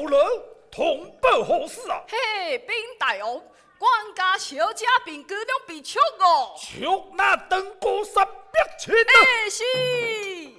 了，同胞何事啊？ 嘿，禀大王，管家小姐并高粱被抢哦。 抢那等过300千啊！ 哎，是。